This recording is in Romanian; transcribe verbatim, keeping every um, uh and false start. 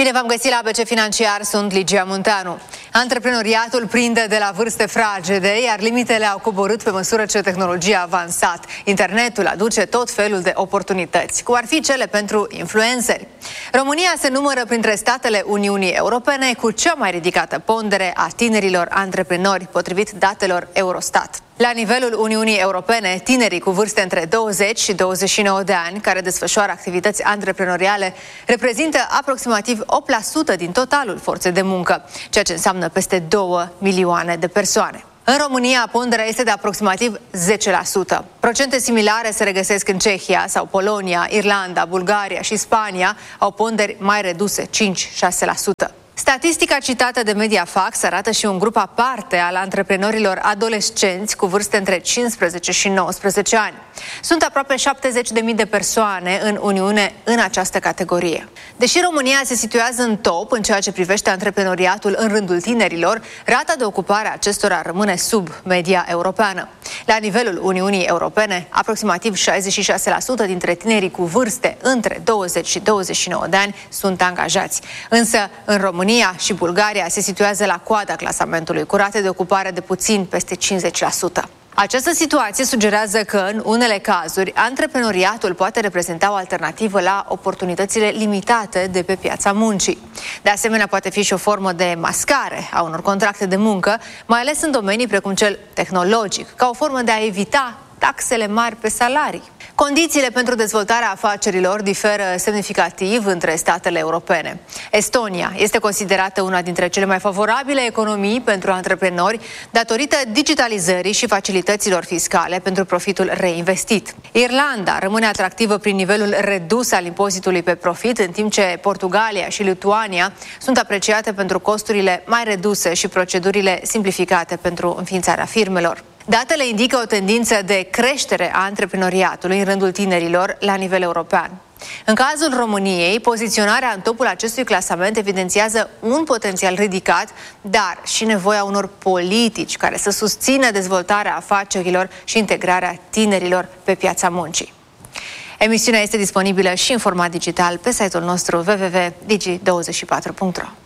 Bine v-am găsit la A B C Financiar, sunt Ligia Munteanu. Antreprenoriatul prinde de la vârste fragede, iar limitele au coborât pe măsură ce tehnologia a avansat. Internetul aduce tot felul de oportunități, cum ar fi cele pentru influenceri. România se numără printre statele Uniunii Europene cu cea mai ridicată pondere a tinerilor antreprenori, potrivit datelor Eurostat. La nivelul Uniunii Europene, tinerii cu vârste între douăzeci și douăzeci și nouă de ani, care desfășoară activități antreprenoriale, reprezintă aproximativ opt la sută din totalul forței de muncă, ceea ce înseamnă peste două milioane de persoane. În România, ponderea este de aproximativ zece la sută. Procente similare se regăsesc în Cehia sau Polonia, Irlanda, Bulgaria și Spania au ponderi mai reduse, cinci la șase la sută. Statistica citată de Mediafax arată și un grup aparte al antreprenorilor adolescenți cu vârste între cincisprezece și nouăsprezece ani. Sunt aproape șaptezeci de mii de persoane în Uniune în această categorie. Deși România se situează în top în ceea ce privește antreprenoriatul în rândul tinerilor, rata de ocupare a acestora rămâne sub media europeană. La nivelul Uniunii Europene, aproximativ șaizeci și șase la sută dintre tinerii cu vârste între douăzeci și douăzeci și nouă de ani sunt angajați. Însă, în România și Bulgaria se situează la coada clasamentului, cu rate de ocupare de puțin peste cincizeci la sută. Această situație sugerează că, în unele cazuri, antreprenoriatul poate reprezenta o alternativă la oportunitățile limitate de pe piața muncii. De asemenea, poate fi și o formă de mascare a unor contracte de muncă, mai ales în domenii precum cel tehnologic, ca o formă de a evita taxele mari pe salarii. Condițiile pentru dezvoltarea afacerilor diferă semnificativ între statele europene. Estonia este considerată una dintre cele mai favorabile economii pentru antreprenori datorită digitalizării și facilităților fiscale pentru profitul reinvestit. Irlanda rămâne atractivă prin nivelul redus al impozitului pe profit, în timp ce Portugalia și Lituania sunt apreciate pentru costurile mai reduse și procedurile simplificate pentru înființarea firmelor. Datele indică o tendință de creștere a antreprenoriatului în rândul tinerilor la nivel european. În cazul României, poziționarea în topul acestui clasament evidențiază un potențial ridicat, dar și nevoia unor politici care să susțină dezvoltarea afacerilor și integrarea tinerilor pe piața muncii. Emisiunea este disponibilă și în format digital pe site-ul nostru w w w punct digi douăzeci și patru punct ro.